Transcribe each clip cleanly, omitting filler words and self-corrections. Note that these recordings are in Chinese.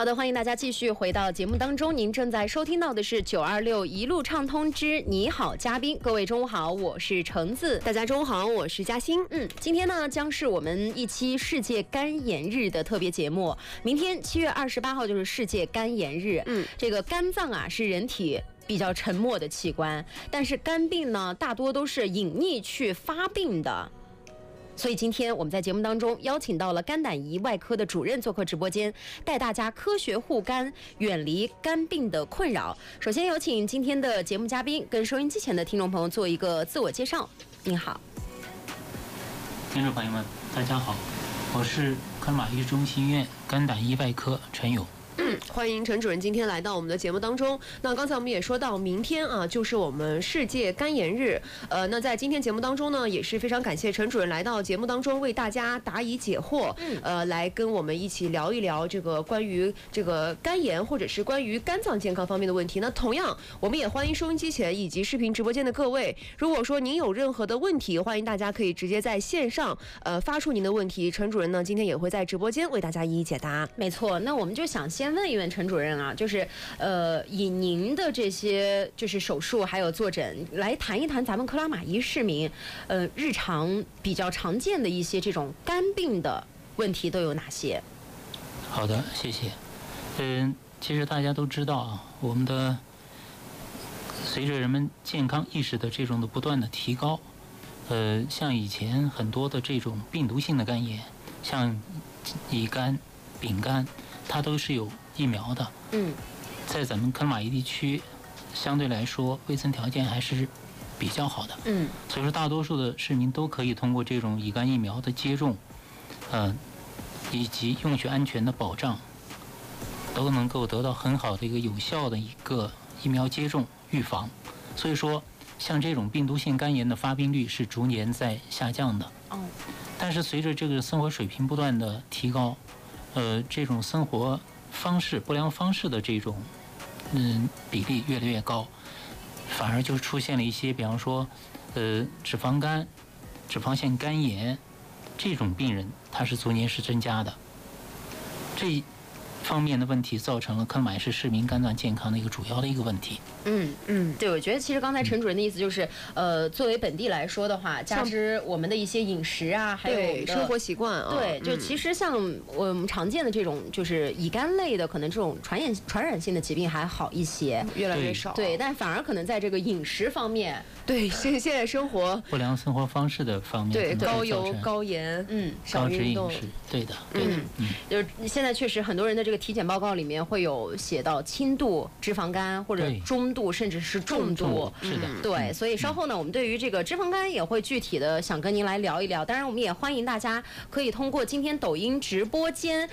好的，欢迎大家继续回到节目当中。您正在收听到的是926一路畅通之你好嘉宾。各位中午好，我是橙子。 大家中午好，我是嘉欣。 今天呢将是我们一期世界肝炎日的特别节目。明天7月28号就是世界肝炎日。这个肝脏啊是人体比较沉默的器官，但是肝病呢大多都是隐匿去发病的。所以今天我们在节目当中邀请到了肝胆胰外科的主任做客直播间，带大家科学护肝，远离肝病的困扰。首先有请今天的节目嘉宾跟收音机前的听众朋友做一个自我介绍。您好。 听众朋友们大家好，我是科马医中心医院肝胆胰外科陈勇。 欢迎陈主任今天来到我们的节目当中。那刚才我们也说到，明天啊就是我们世界肝炎日。那在今天节目当中呢，也是非常感谢陈主任来到节目当中为大家答疑解惑。来跟我们一起聊一聊这个关于这个肝炎或者是关于肝脏健康方面的问题。那同样，我们也欢迎收音机前以及视频直播间的各位，如果说您有任何的问题，欢迎大家可以直接在线上发出您的问题。陈主任呢今天也会在直播间为大家一一解答。 没错，那我们就想先问一问陈主任啊，就是以您的这些就是手术还有坐诊来谈一谈咱们克拉玛依市民日常比较常见的一些这种肝病的问题都有哪些？ 好的，谢谢。其实大家都知道啊，我们的随着人们健康意识的这种的不断的提高，像以前很多的这种病毒性的肝炎，像乙肝、丙肝，它都是有疫苗的。在咱们克拉玛依地区相对来说卫生条件还是比较好的。所以说大多数的市民都可以通过这种乙肝疫苗的接种，以及用血安全的保障，都能够得到很好的一个有效的一个疫苗接种预防。所以说像这种病毒性肝炎的发病率是逐年在下降的。但是随着这个生活水平不断的提高，这种生活方式不良方式的这种比例越来越高，反而就出现了一些比方说脂肪肝、脂肪性肝炎这种病人，它是逐年是增加的。这方面的问题造成了克拉玛依市市民肝脏健康的一个主要的一个问题。 对，我觉得其实刚才陈主任的意思就是，作为本地来说的话，加之我们的一些饮食啊，还有我们的生活习惯啊， 对，就其实像我们常见的这种就是乙肝类的，可能这种传染性的疾病还好一些， 越来越少。 对，但反而可能在这个饮食方面， 对，现在生活不良生活方式的方面， 对，高油、高盐， 高脂饮食，对的。 就是现在确实很多人的这个体检报告里面会有写到轻度脂肪肝或者中度甚至是重度。 是的， 对，所以稍后呢，我们对于这个脂肪肝也会具体的想跟您来聊一聊。当然，我们也欢迎大家可以通过今天抖音直播间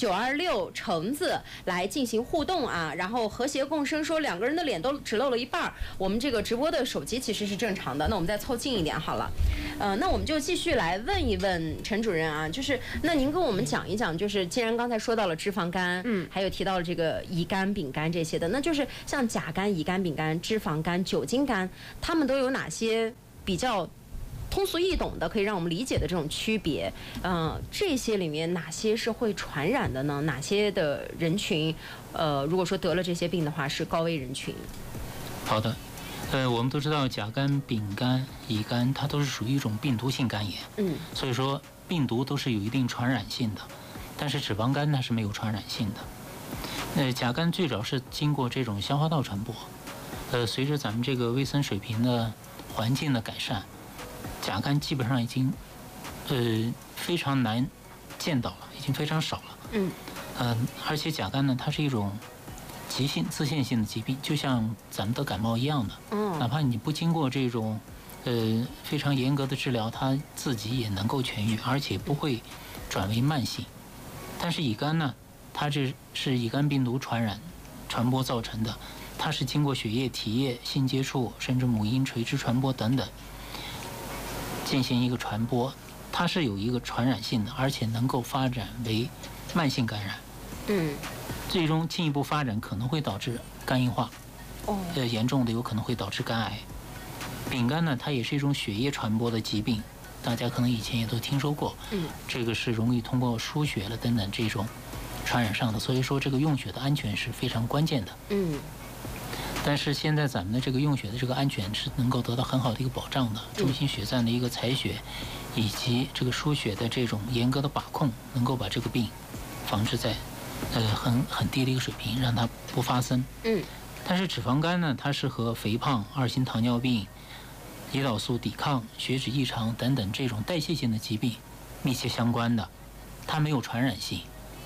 926橙子来进行互动啊，然后和谐共生，说两个人的脸都只露了一半，我们这个直播的手机其实是正常的。那我们再凑近一点好了。那我们就继续来问一问陈主任啊，就是那您跟我们讲一讲，就是既然刚才说到了脂肪肝，还有提到了这个乙肝、丙肝这些的，那就是像甲肝、乙肝、丙肝、脂肪肝、酒精肝，它们都有哪些比较通俗易懂的可以让我们理解的这种区别？这些里面哪些是会传染的呢？哪些的人群如果说得了这些病的话是高危人群？ 好的。我们都知道甲肝、丙肝、乙肝它都是属于一种病毒性肝炎。所以说病毒都是有一定传染性的，但是脂肪肝它是没有传染性的。甲肝最早是经过这种消化道传播，随着咱们这个卫生水平的环境的改善，甲肝基本上已经非常难见到了，已经非常少了。而且甲肝呢，它是一种急性自限性的疾病，就像咱们的感冒一样的。哪怕你不经过这种非常严格的治疗，它自己也能够痊愈，而且不会转为慢性。但是乙肝呢，它这是乙肝病毒传播造成的，它是经过血液、体液、性接触，甚至母婴垂直传播等等进行一个传播，它是有一个传染性的，而且能够发展为慢性感染。最终进一步发展可能会导致肝硬化，严重的有可能会导致肝癌。丙肝呢，它也是一种血液传播的疾病，大家可能以前也都听说过。这个是容易通过输血了等等这种传染上的。所以说这个用血的安全是非常关键的。但是现在咱们的这个用血的这个安全是能够得到很好的一个保障的，中心血站的一个采血，以及这个输血的这种严格的把控，能够把这个病防治在很低的一个水平，让它不发生。但是脂肪肝呢，它是和肥胖、二型糖尿病、胰岛素抵抗、血脂异常等等这种代谢性的疾病密切相关的，它没有传染性。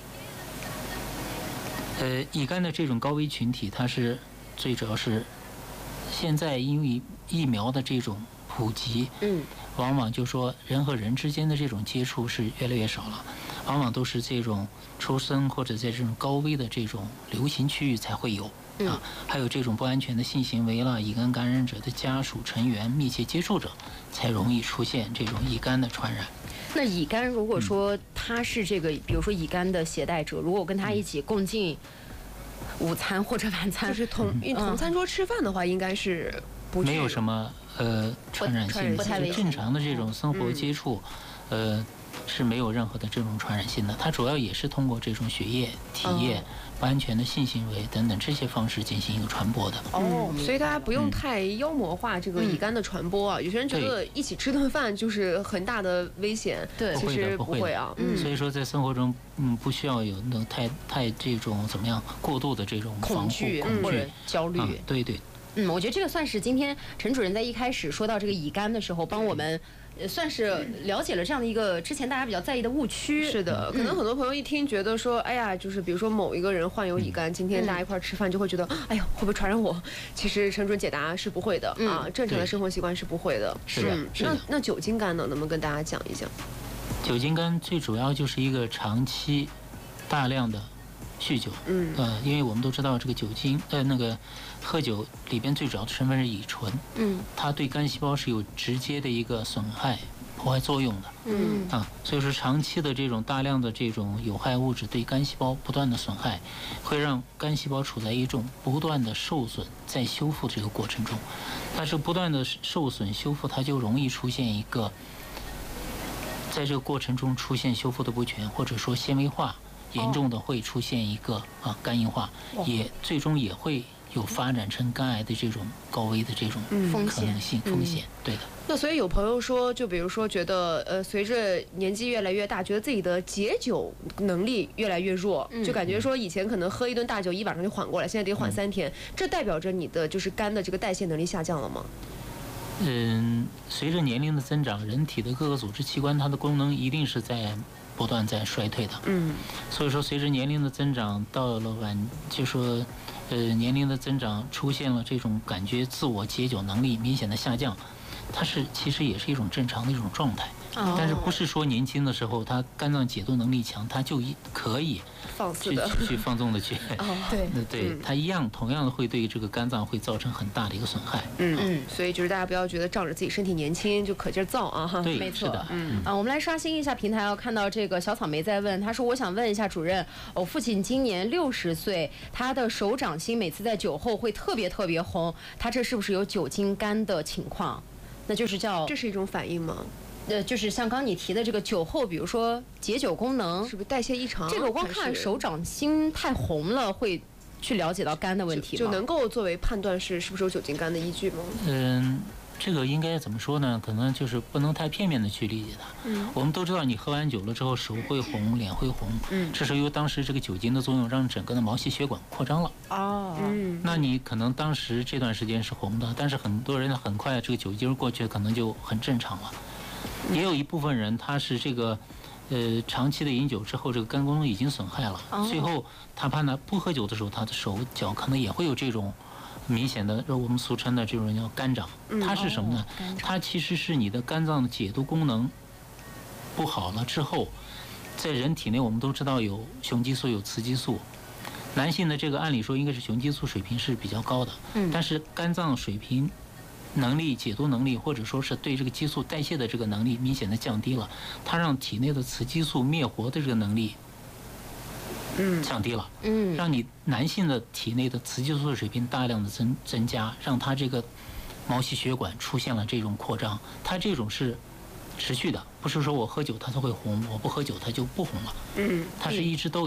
乙肝的这种高危群体，它是最主要是现在因为疫苗的这种普及，往往就说人和人之间的这种接触是越来越少了，往往都是这种出生或者在这种高危的这种流行区域才会有。还有这种不安全的性行为了，乙肝感染者的家属成员、密切接触者，才容易出现这种乙肝的传染。 那乙肝如果说他是这个，比如说乙肝的携带者，如果我跟他一起共进午餐或者晚餐， 就是同餐桌吃饭的话，应该是没有什么传染性的，就正常的这种生活接触，是没有任何的这种传染性的。它主要也是通过这种血液、体液、不安全的性行为等等这些方式进行一个传播的。 所以大家不用太妖魔化这个乙肝的传播啊。有些人觉得一起吃顿饭就是很大的危险， 对， 其实不会啊。 所以说在生活中，不需要有那太这种怎么样过度的这种防护、恐惧或者焦虑。 对。 我觉得这个算是今天陈主任在一开始说到这个乙肝的时候，帮我们算是了解了这样的一个之前大家比较在意的误区。 是的，可能很多朋友一听觉得说，哎呀，就是比如说某一个人患有乙肝，今天大家一块吃饭就会觉得，哎呀，会不会传染我？其实陈主任解答是不会的啊，正常的生活习惯是不会的。 是的。 那酒精肝呢？能不能跟大家讲一讲？ 酒精肝最主要就是一个长期大量的酗酒。因为我们都知道这个酒精，那个喝酒里边最主要的成分是乙醇。它对肝细胞是有直接的一个损害、破坏作用的。所以说长期的这种大量的这种有害物质对肝细胞不断的损害，会让肝细胞处在一种不断的受损再修复这个过程中。但是不断的受损修复，它就容易出现一个在这个过程中出现修复的不全，或者说纤维化，严重的会出现一个肝硬化，也最终也会有发展成肝癌的这种高危的这种可能性风险。对的。 那所以有朋友说，就比如说觉得随着年纪越来越大，觉得自己的解酒能力越来越弱，就感觉说以前可能喝一顿大酒一晚上就缓过来，现在得缓3天，这代表着你的就是肝的这个代谢能力下降了吗？ 随着年龄的增长，人体的各个组织器官它的功能一定是不断在衰退的。所以说随着年龄的增长，到了就说年龄的增长出现了这种感觉自我解酒能力明显的下降，它其实也是一种正常的一种状态。但是不是说年轻的时候他肝脏解毒能力强，他就可以去放纵的去。对，他同样的会对这个肝脏会造成很大的一个损害。 所以就是大家不要觉得仗着自己身体年轻就可劲儿造啊。 对， 没错。 我们来刷新一下平台，看到这个小草莓在问，他说我想问一下主任，我父亲今年60岁，他的手掌心每次在酒后会特别红，他这是不是有酒精肝的情况？那就是这是一种反应吗？ 就是像刚你提的这个酒后，比如说解酒功能是不是代谢异常？ 这个我光看手掌心太红了，会去了解到肝的问题吗？ 就能够作为判断是不是有酒精肝的依据吗？ 这个应该怎么说呢？可能就是不能太片面的去理解它。我们都知道，你喝完酒了之后，手会红，脸会红，这是由于当时这个酒精的作用，让整个的毛细血管扩张了。那你可能当时这段时间是红的，但是很多人很快这个酒精过去，可能就很正常了。也有一部分人他是这个长期的饮酒之后，这个肝功能已经损害了，最后他怕不喝酒的时候，他的手脚可能也会有这种明显的我们俗称的这种叫肝掌。它是什么呢？它其实是你的肝脏的解毒功能不好了之后，在人体内我们都知道有雄激素有雌激素，男性的这个按理说应该是雄激素水平是比较高的，但是肝脏水平能力解毒能力或者说是对这个激素代谢的这个能力明显的降低了，它让体内的雌激素灭活的这个能力降低了，让你男性的体内的雌激素水平大量的增加，让它这个毛细血管出现了这种扩张，它这种是持续的，不是说我喝酒它就会红，我不喝酒它就不红了，它是一直都有。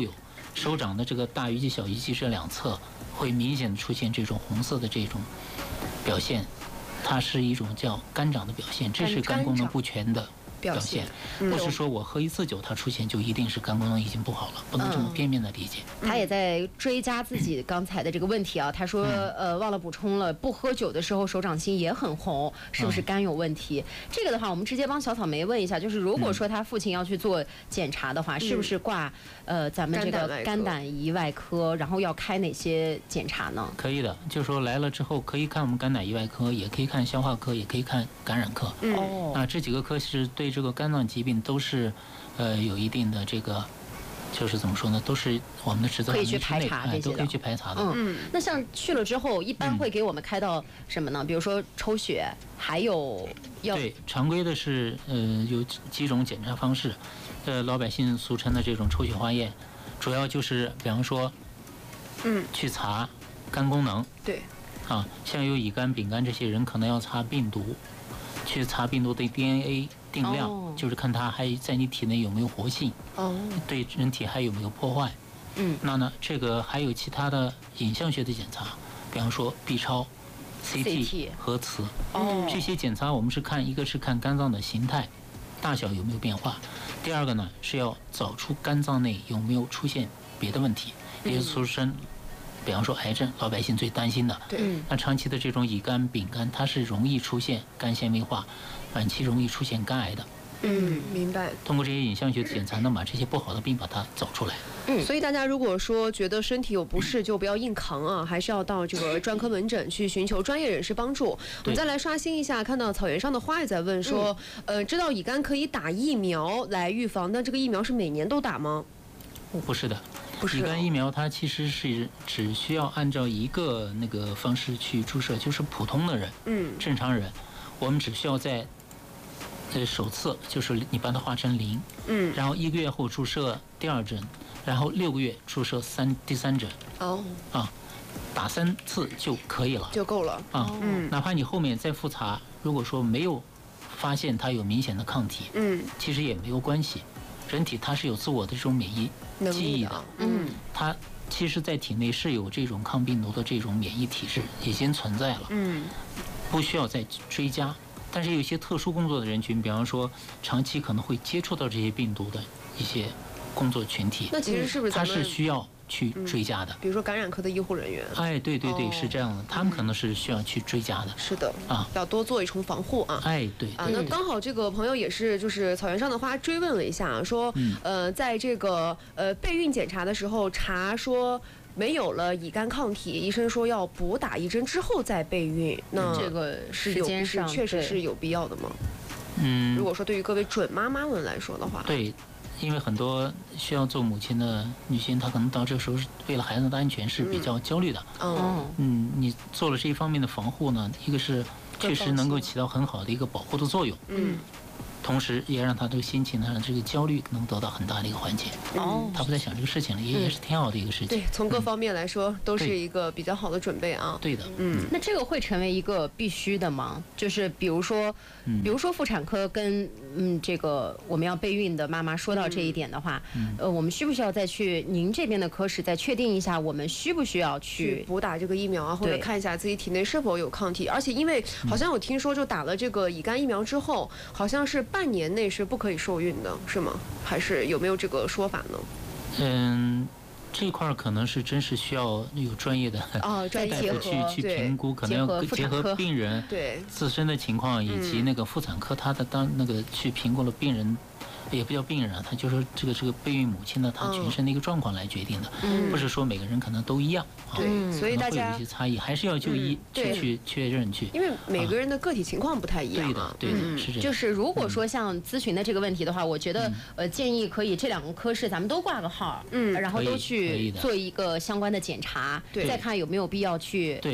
手掌的这个大鱼际、小鱼际这两侧会明显的出现这种红色的这种表现，它是一种叫肝长的表现，这是肝功能不全的表现，不是说我喝一次酒它出现就一定是肝功能已经不好了，不能这么片面的理解。 他也在追加自己刚才的这个问题啊，他说忘了补充了，不喝酒的时候手掌心也很红，是不是肝有问题？这个的话，我们直接帮小草莓问一下，就是如果说他父亲要去做检查的话，是不是挂咱们这个肝胆胰外科，然后要开哪些检查呢？ 可以的，就是说来了之后可以看我们肝胆胰外科，也可以看消化科，也可以看感染科。这几个科是对这个肝脏疾病都是有一定的这个。就是怎么说呢，都是我们的职责范围之内， 可以去排查这些的， 都可以去排查的。 那像去了之后，一般会给我们开到什么呢？比如说抽血，还有要对常规的是有几种检查方式，老百姓俗称的这种抽血化验，主要就是比方说，去查肝功能。 对。 像有乙肝、丙肝这些人，可能要查病毒，去查病毒的 DNA。定量就是看它还在你体内有没有活性，对人体还有没有破坏。那呢，这个还有其他的影像学的检查，比方说 B 超、CT、核磁。这些检查我们是看，一个是看肝脏的形态、大小有没有变化，第二个呢是要找出肝脏内有没有出现别的问题，也就是出生。比方说癌症，老百姓最担心的。那长期的这种乙肝、丙肝，它是容易出现肝纤维化，晚期容易出现肝癌的。 明白。 通过这些影像学的检查，能把这些不好的病把它找出来。 所以大家如果说觉得身体有不适，就不要硬扛啊，还是要到这个专科门诊去寻求专业人士帮助。我们再来刷新一下，看到草原上的花也在问说，知道乙肝可以打疫苗来预防，但这个疫苗是每年都打吗？ 不是的。乙肝疫苗它其实是只需要按照一个那个方式去注射，就是普通的人，正常人，我们只需要在首次就是你把它化成0，然后1个月后注射第2针，然后6个月注射第3针。打3次就可以了， 就够了哪怕你后面再复查，如果说没有发现它有明显的抗体，其实也没有关系。人体它是有自我的这种免疫记忆的，它其实在体内是有这种抗病毒的这种免疫体质已经存在了，不需要再追加。但是有些特殊工作的人群，比方说长期可能会接触到这些病毒的一些工作群体， 那其实是不是它是需要去追加的？ 比如说感染科的医护人员。 对，是这样的，他们可能是需要去追加的。 是的要多做一重防护啊。 对那刚好这个朋友也是就是草原上的花追问了一下，说在这个备孕检查的时候查说没有了乙肝抗体，医生说要补打1针之后再备孕，那这个时间上确实是有必要的吗？如果说对于各位准妈妈们来说的话， 对。因为很多需要做母亲的女性，她可能到这个时候是为了孩子的安全是比较焦虑的。你做了这一方面的防护呢，一个是确实能够起到很好的一个保护的作用。同时也让他这个心情呢，这个焦虑能得到很大的一个缓解。他不再想这个事情了，也是挺好的一个事情。 对，从各方面来说都是一个比较好的准备啊。 对的。 那这个会成为一个必须的吗？就是比如说妇产科跟这个我们要备孕的妈妈说到这一点的话，我们需不需要再去您这边的科室再确定一下，我们需不需要去补打这个疫苗啊，或者看一下自己体内是否有抗体？而且因为好像有听说，就打了这个乙肝疫苗之后，好像是半年内是不可以受孕的，是吗？还是有没有这个说法呢？ 这块可能是真是需要有专业的大夫去评估，可能要结合病人自身的情况，以及那个妇产科他的去评估了病人。也不叫病人啊，他就是这个备孕母亲呢，她全身的一个状况来决定的，不是说每个人可能都一样。 对，所以大家会有一些差异，还是要就医去确认去。 因为每个人的个体情况不太一样。 对的，是这样。 就是如果说像咨询的这个问题的话，我觉得建议可以这2个科室咱们都挂个号，然后都去做一个相关的检查，再看有没有必要去。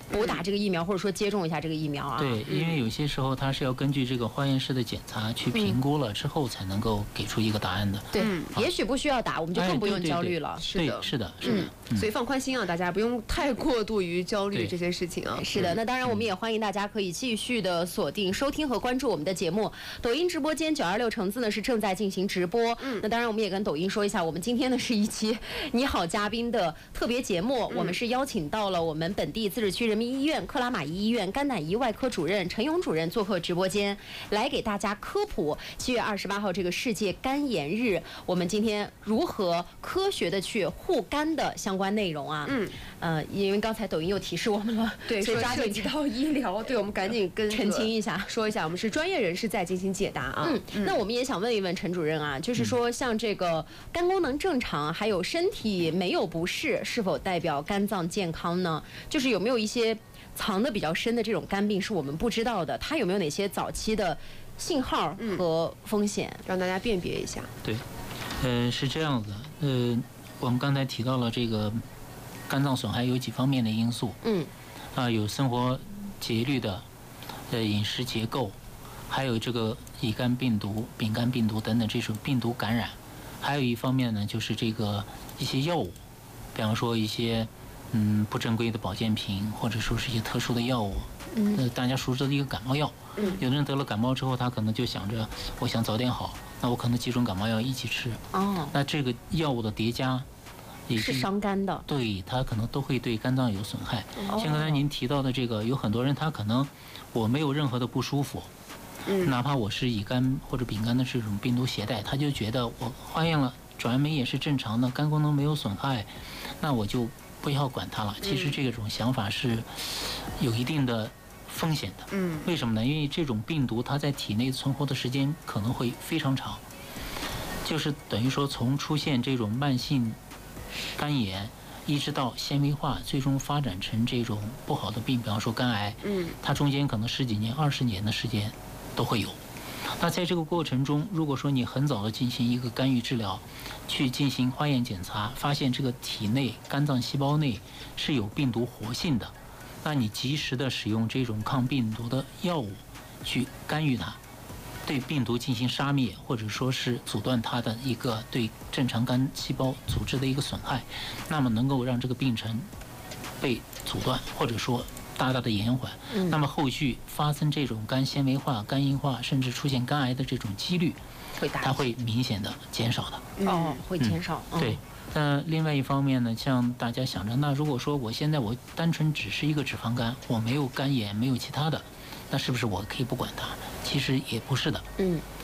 补打这个疫苗，或者说接种一下这个疫苗啊。 对，因为有些时候它是要根据这个化验室的检查去评估了之后，才能够给出一个答案的。 对，也许不需要打，我们就更不用焦虑了。 是的，是的，是的。 所以放宽心啊，大家不用太过度于焦虑这些事情啊。 是的，那当然我们也欢迎大家可以继续的锁定、收听和关注我们的节目。抖音直播间926橙子呢是正在进行直播。那当然我们也跟抖音说一下，我们今天呢是一期你好嘉宾的特别节目，我们是邀请到了我们本地自治区人民医院克拉玛依医院肝胆胰外科主任陈勇主任做客直播间，来给大家科普7月28号这个世界肝炎日，我们今天如何科学的去护肝的相关内容啊。因为刚才抖音又提示我们了， 对， 所以涉及到医疗，对，我们赶紧跟澄清一下， 说一下，我们是专业人士在进行解答啊。 那我们也想问一问陈主任啊，就是说像这个肝功能正常，还有身体没有不适，是否代表肝脏健康呢？就是有没有一些藏得比较深的这种肝病是我们不知道的，它有没有哪些早期的信号和风险， 让大家辨别一下？ 对，是这样子。我们刚才提到了这个肝脏损害有几方面的因素。有生活节律的饮食结构，还有这个乙肝病毒、丙肝病毒等等这种病毒感染，还有一方面呢，就是这个一些药物，比方说一些不正规的保健品，或者说是一些特殊的药物。大家熟知的一个感冒药。有的人得了感冒之后，他可能就想着我想早点好，那我可能几种感冒药一起吃。那这个药物的叠加也是伤肝的， 对，它可能都会对肝脏有损害。像刚才您提到的这个，有很多人他可能我没有任何的不舒服，哪怕我是乙肝或者丙肝的这种病毒携带，他就觉得我化验了转氨酶也是正常的，肝功能没有损害，那我就不要管它了。其实这种想法是有一定的风险的。为什么呢？因为这种病毒它在体内存活的时间可能会非常长，就是等于说从出现这种慢性肝炎一直到纤维化，最终发展成这种不好的病，比方说肝癌，它中间可能10几年、20年的时间都会有。那在这个过程中，如果说你很早的进行一个干预治疗，去进行化验检查，发现这个体内肝脏细胞内是有病毒活性的，那你及时的使用这种抗病毒的药物去干预它，对病毒进行杀灭，或者说是阻断它的一个对正常肝细胞组织的一个损害，那么能够让这个病程被阻断，或者说大大的延缓。那么后续发生这种肝纤维化、肝硬化，甚至出现肝癌的这种几率，它会明显的减少的。 会减少。 对。那另外一方面呢，像大家想着，那如果说我现在我单纯只是一个脂肪肝，我没有肝炎，没有其他的，那是不是我可以不管它？其实也不是的。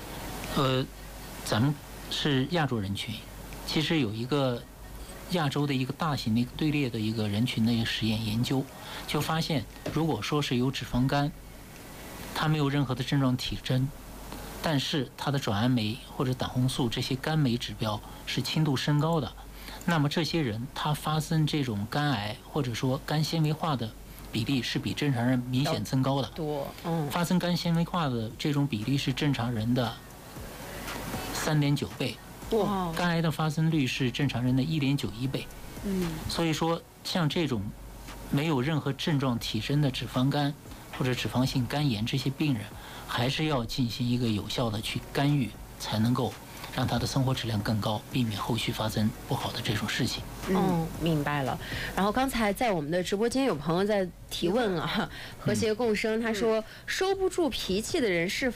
咱们是亚洲人群，其实有一个亚洲的一个大型的一个队列的一个人群的一个实验研究，就发现，如果说是有脂肪肝，它没有任何的症状体征，但是它的转氨酶或者胆红素这些肝酶指标是轻度升高的，那么这些人他发生这种肝癌或者说肝纤维化的比例是比正常人明显增高的。发生肝纤维化的这种比例是正常人的3.9倍。肝癌的发生率是正常人的1.91倍。所以说像这种没有任何症状体征的脂肪肝或者脂肪性肝炎这些病人，还是要进行一个有效的去干预，才能够让他的生活质量更高，避免后续发生不好的这种事情。 明白了。然后刚才在我们的直播间有朋友在提问啊，和谐共生，他说收不住脾气的人是否